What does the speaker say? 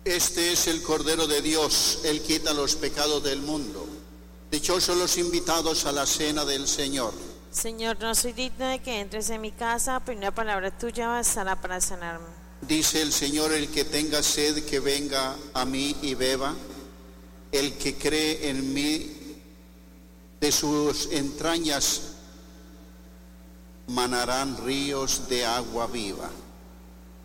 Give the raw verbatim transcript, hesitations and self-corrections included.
Este es el Cordero de Dios, Él quita los pecados del mundo. Dichosos los invitados a la cena del Señor. Señor, no soy digno de que entres en mi casa, pero una palabra tuya bastará para sanarme. Dice el Señor: el que tenga sed, que venga a mí y beba. El que cree en mí, de sus entrañas manarán ríos de agua viva.